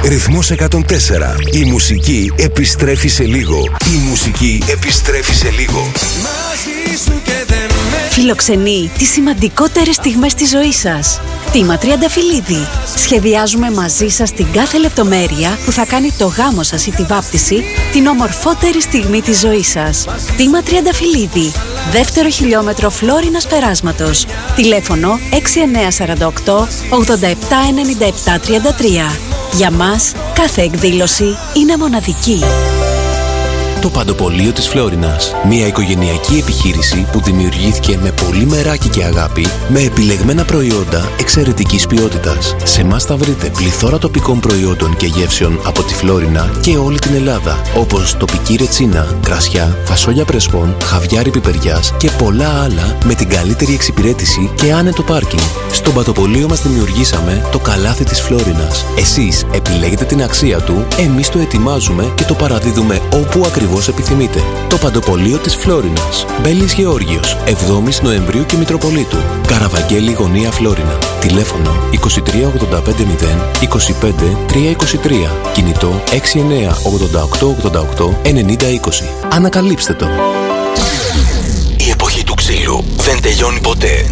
Ρυθμός 104. Η μουσική επιστρέφει σε λίγο. Η μουσική επιστρέφει σε λίγο. Φιλοξενεί τις σημαντικότερες στιγμές της ζωής σας. Κτήμα Τριανταφυλλίδη. Σχεδιάζουμε μαζί σας την κάθε λεπτομέρεια που θα κάνει το γάμο σας ή τη βάπτιση την ομορφότερη στιγμή της ζωής σας. Κτήμα Τριανταφυλλίδη. Δεύτερο χιλιόμετρο Φλόρινας Περάσματος. Τηλέφωνο 6948 87 97 33. Για μας κάθε εκδήλωση είναι μοναδική. Το Παντοπωλείο της Φλόρινας. Μια οικογενειακή επιχείρηση που δημιουργήθηκε με πολύ μεράκι και αγάπη, με επιλεγμένα προϊόντα εξαιρετικής ποιότητας. Σε εμάς θα βρείτε πληθώρα τοπικών προϊόντων και γεύσεων από τη Φλόρινα και όλη την Ελλάδα, όπως τοπική ρετσίνα, κρασιά, φασόλια πρεσπών, χαβιάρι πιπεριάς και πολλά άλλα με την καλύτερη εξυπηρέτηση και άνετο πάρκινγκ. Στο Παντοπωλείο μας δημιουργήσαμε το καλάθι της Φλόρινας. Εσείς επιλέγετε την αξία του, εμείς το ετοιμάζουμε και το παραδίδουμε όπου ακριβώς επιθυμείτε. Το Παντοπωλείο της Φλόρινας. Μπέλης Γεώργιος, 7 Νοεμβρίου και Μητροπολίτου. Καραβαγγέλη Γωνία Φλόρινα. Τηλέφωνο 23850 25 323. Κινητό 69 88 88 90 20. Ανακαλύψτε το. Η εποχή του ξύλου δεν τελειώνει ποτέ.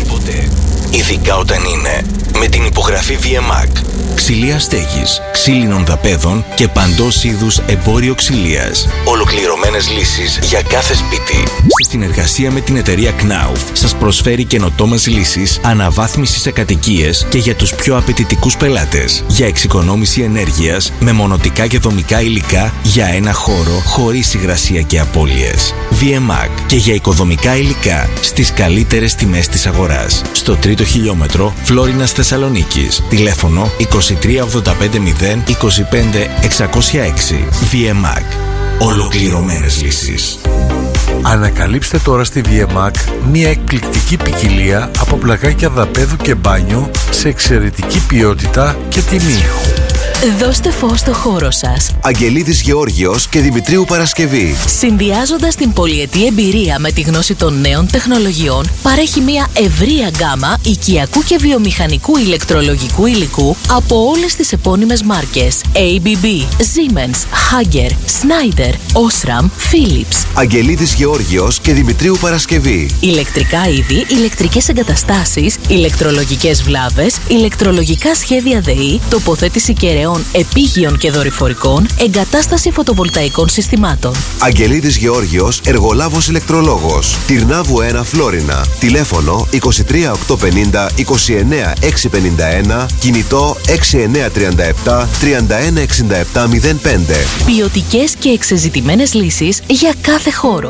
Ειδικά όταν είναι με την υπογραφή VMAC. Ξυλία στέγης, ξύλινων δαπέδων και παντός είδους εμπόριο ξυλίας. Ολοκληρωμένες λύσεις για κάθε σπίτι. Στη συνεργασία με την εταιρεία Knauf σας προσφέρει καινοτόμες λύσεις αναβάθμισης σε κατοικίες και για τους πιο απαιτητικούς πελάτες. Για εξοικονόμηση ενέργειας με μονοτικά και δομικά υλικά για ένα χώρο χωρίς υγρασία και απώλειες. VMAC και για οικοδομικά υλικά στις καλύτερες τιμές της αγοράς. Στο 3ο χιλιόμετρο Φλόρινας Θεσσαλονίκης. Τηλέφωνο 23850 25 606. VMAC. Ολοκληρωμένες λύσεις. Ανακαλύψτε τώρα στη VMAC μια εκπληκτική ποικιλία από πλακάκια δαπέδου και μπάνιο σε εξαιρετική ποιότητα και τιμή. Δώστε φως στο χώρο σας. Αγγελίδης Γεώργιος και Δημητρίου Παρασκευή. Συνδυάζοντας την πολυετή εμπειρία με τη γνώση των νέων τεχνολογιών, παρέχει μια ευρεία γκάμα οικιακού και βιομηχανικού ηλεκτρολογικού υλικού από όλες τις επώνυμες μάρκες ABB, Siemens, Hager, Schneider, Osram, Philips. Αγγελίδης Γεώργιος και Δημητρίου Παρασκευή. Ηλεκτρικά είδη, ηλεκτρικές εγκαταστάσεις, ηλεκτρολογικές βλάβες, ηλεκτρολογικά σχέδια ΔΕΗ, τοποθέτηση κεραιών επίγειων και δορυφορικών, εγκατάσταση φωτοβολταϊκών συστημάτων. Αγγελίδης Γεώργιος, εργολάβος ηλεκτρολόγος. Τυρνάβου 1 Φλόρινα. Τηλέφωνο 23850 29 651. Κινητό 6937 31 67 05. Ποιοτικές και εξεζητημένες λύσεις για κάθε χώρο.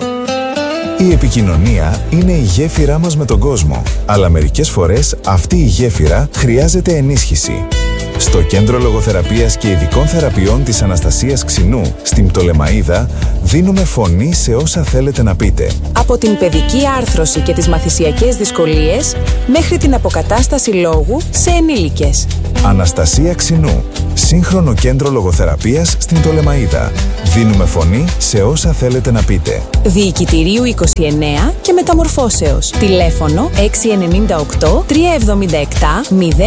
Η επικοινωνία είναι η γέφυρά μας με τον κόσμο. Αλλά μερικές φορές αυτή η γέφυρα χρειάζεται ενίσχυση. Στο Κέντρο Λογοθεραπείας και Ειδικών Θεραπείων της Αναστασίας Ξινού, στην Πτολεμαΐδα, δίνουμε φωνή σε όσα θέλετε να πείτε. Από την παιδική άρθρωση και τις μαθησιακές δυσκολίες, μέχρι την αποκατάσταση λόγου σε ενήλικες. Αναστασία Ξινού, σύγχρονο Κέντρο Λογοθεραπείας στην Πτολεμαΐδα. Δίνουμε φωνή σε όσα θέλετε να πείτε. Διοικητηρίου 29 και Μεταμορφώσεως. Τηλέφωνο 698 377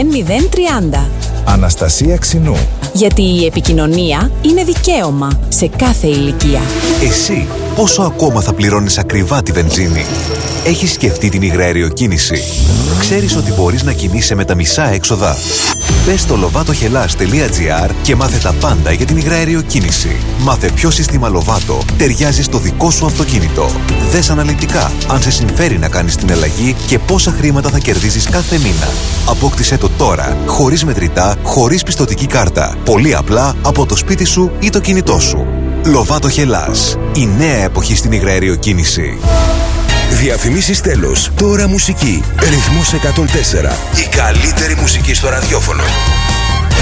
0030. Αναστασία Ξινού. Γιατί η επικοινωνία είναι δικαίωμα σε κάθε ηλικία. Εσύ πόσο ακόμα θα πληρώνεις ακριβά τη βενζίνη? Έχεις σκεφτεί την υγραεριοκίνηση? Ξέρεις ότι μπορείς να κινείσαι με τα μισά έξοδα? Μπες στο lovatochelas.gr και μάθε τα πάντα για την υγραεριοκίνηση. Μάθε ποιο σύστημα Lovato ταιριάζει στο δικό σου αυτοκίνητο. Δες αναλυτικά αν σε συμφέρει να κάνεις την αλλαγή και πόσα χρήματα θα κερδίζεις κάθε μήνα. Απόκτησέ το τώρα, χωρίς μετρητά, χωρίς πιστωτική κάρτα. Πολύ απλά από το σπίτι σου ή το κινητό σου. Lovato Hellas. Η νέα εποχή στην υγραεριοκίνηση. Διαφημίσεις τέλος. Τώρα μουσική. Ρυθμός 104. Η καλύτερη μουσική στο ραδιόφωνο.